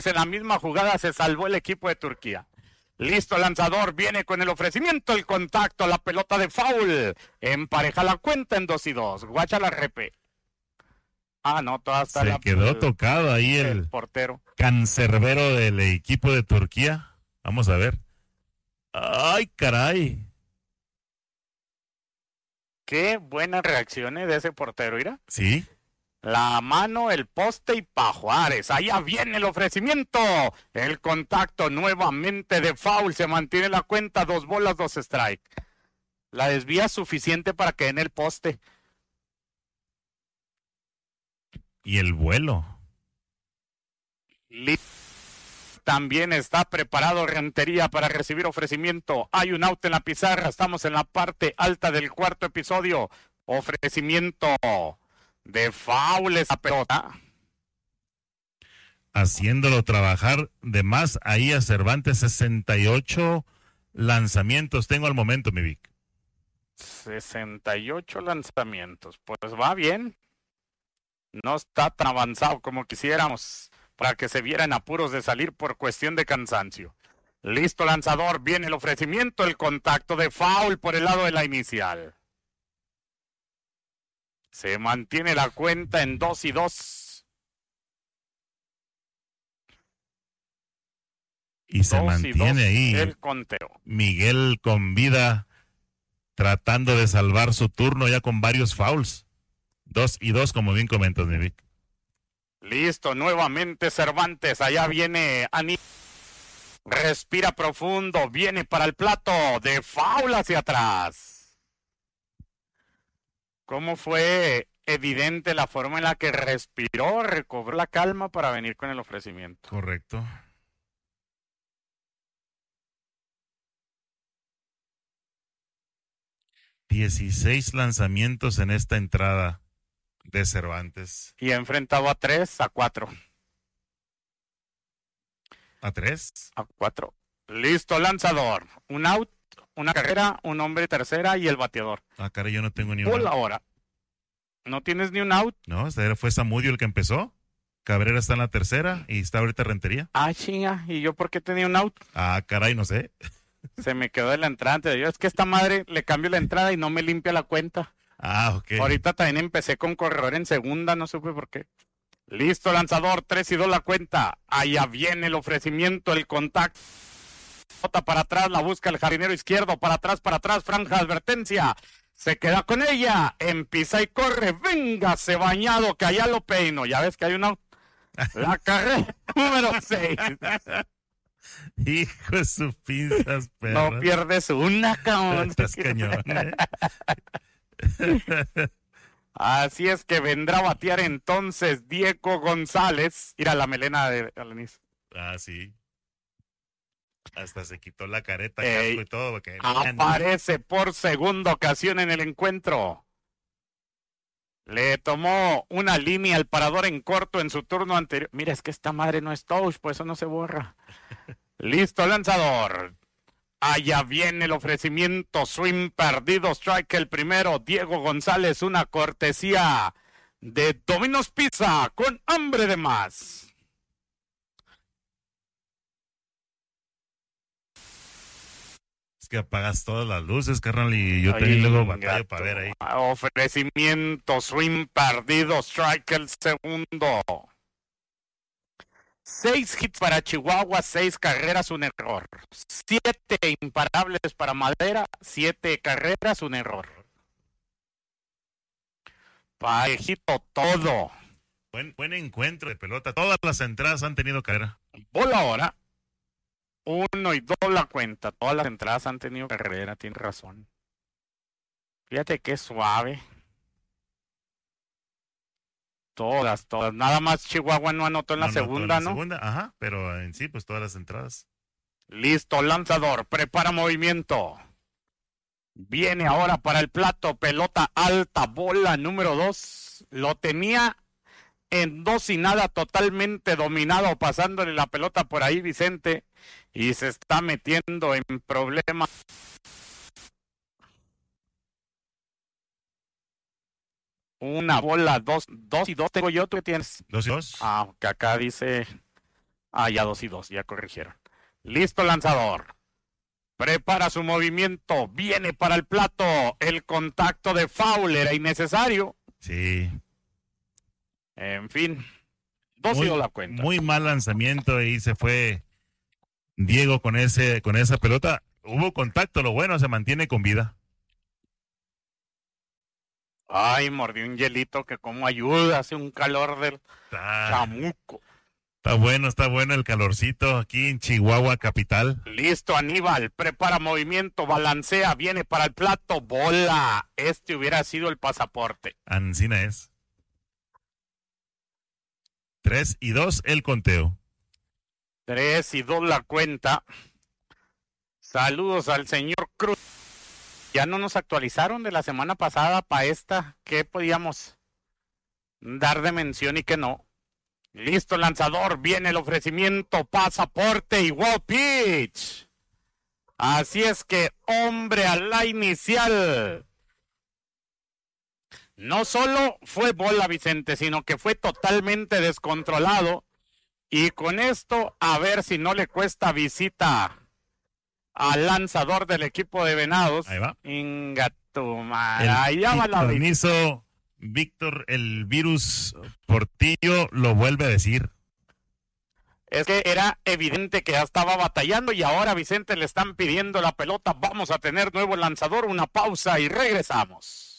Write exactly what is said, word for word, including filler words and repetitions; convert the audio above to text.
En la misma jugada se salvó el equipo de Turquía. Listo, lanzador, viene con el ofrecimiento, el contacto, la pelota de foul. Empareja la cuenta en dos y dos. Guacha la repe. Ah, no, toda está Se la, quedó el, tocado ahí el, el portero. Cancerbero del equipo de Turquía. Vamos a ver. ¡Ay, caray! Qué buenas reacciones de ese portero, mira. Sí. La mano, el poste y pa' Juárez. Allá viene el ofrecimiento. El contacto nuevamente de foul. Se mantiene la cuenta. Dos bolas, dos strike. La desvía suficiente para que en el poste. Y el vuelo. También está preparado Rentería para recibir ofrecimiento. Hay un out en la pizarra. Estamos en la parte alta del cuarto episodio. Ofrecimiento de foul esa pelota. Haciéndolo trabajar de más ahí a Cervantes. sesenta y ocho lanzamientos tengo al momento, mi Vic. sesenta y ocho lanzamientos. Pues va bien. No está tan avanzado como quisiéramos para que se vieran apuros de salir por cuestión de cansancio. Listo, lanzador. Viene el ofrecimiento, el contacto de foul por el lado de la inicial. Se mantiene la cuenta en dos y dos. Y se mantiene ahí el conteo. Miguel con vida, tratando de salvar su turno ya con varios fouls. Dos y dos, como bien comentas, mi Vic. Listo, nuevamente Cervantes. Allá viene Ani. Respira profundo. Viene para el plato. De foul hacia atrás. ¿Cómo fue evidente la forma en la que respiró, recobró la calma para venir con el ofrecimiento? Correcto. dieciséis lanzamientos en esta entrada de Cervantes. Y ha enfrentado a tres, a cuatro. ¿A tres? A cuatro. Listo, lanzador. Un out, una carrera, un hombre tercera y el bateador. Ah, caray, yo no tengo ni un Por out. ahora. ¿No tienes ni un out? No, fue Zamudio el que empezó. Cabrera está en la tercera y está ahorita Rentería. Ah, chinga. ¿Y yo por qué tenía un out? Ah, caray, no sé. Se me quedó de la entrada anterior. Es que esta madre le cambio la entrada y no me limpia la cuenta. Ah, ok. Ahorita también empecé con corredor en segunda, no supe por qué. Listo, lanzador, tres y dos la cuenta. Allá viene el ofrecimiento, el contacto. Para atrás, la busca el jardinero izquierdo. Para atrás, para atrás, franja de advertencia. Se queda con ella. Empieza y corre. Véngase bañado, que allá lo peino. Ya ves que hay una... La carrera número seis. Hijo de sus pinzas, perro. No pierdes una, cabrón. Estás cañón, ¿eh? Así es que vendrá a batear entonces Diego González. Ir a la melena de Alanis. Ah, sí. Hasta se quitó la careta, Ey, casco y todo. Porque... Aparece por segunda ocasión en el encuentro. Le tomó una línea al parador en corto en su turno anterior. Mira, es que esta madre no es touch, por eso no se borra. Listo, lanzador. Allá viene el ofrecimiento. Swing perdido. Strike el primero. Diego González, una cortesía de Domino's Pizza con hambre de más. Que apagas todas las luces, carnal, y yo también luego batallo para ver ahí. Ofrecimiento, swing perdido, strike el segundo. Seis hits para Chihuahua, seis carreras, un error. Siete imparables para Madera, siete carreras, un error. Parejito todo. Buen, buen encuentro de pelota. Todas las entradas han tenido carrera. Bola ahora. Uno y dos la cuenta. Todas las entradas han tenido carrera, tiene razón. Fíjate qué suave. Todas, todas. Nada más Chihuahua no anotó en no la anotó segunda, en la ¿no? Segunda, ajá, pero en sí, pues todas las entradas. Listo, lanzador. Prepara movimiento. Viene ahora para el plato. Pelota alta, bola número dos. Lo tenía en dos y nada, totalmente dominado, pasándole la pelota por ahí, Vicente. Y se está metiendo en problemas. Una bola, dos, dos y dos tengo yo, ¿tú qué tienes? Dos y dos. Ah, que acá dice Ah, ya dos y dos, ya corrigieron. Listo, lanzador. Prepara su movimiento. Viene para el plato. El contacto de foul era innecesario. Sí. En fin. Dos muy, y dos la cuenta. Muy mal lanzamiento y se fue Diego con ese, con esa pelota. Hubo contacto, lo bueno, se mantiene con vida. Ay, mordió un hielito que como ayuda, hace un calor del Está, chamuco. Está bueno, está bueno el calorcito aquí en Chihuahua capital. Listo, Aníbal, prepara movimiento, balancea, viene para el plato, bola. Este hubiera sido el pasaporte. Ancina es. Tres y dos el conteo. Tres y dos la cuenta. Saludos al señor Cruz. Ya no nos actualizaron de la semana pasada para esta. ¿Qué podíamos dar de mención y qué no? Listo, lanzador. Viene el ofrecimiento. Pasaporte y wow pitch. Así es que, hombre, a la inicial. No solo fue bola, Vicente, sino que fue totalmente descontrolado. Y con esto, a ver si no le cuesta visita al lanzador del equipo de Venados. Ahí va. Ingatumar. Allá va la permiso, Víctor, el virus Portillo lo vuelve a decir. Es que era evidente que ya estaba batallando y ahora a Vicente le están pidiendo la pelota. Vamos a tener nuevo lanzador, una pausa y regresamos.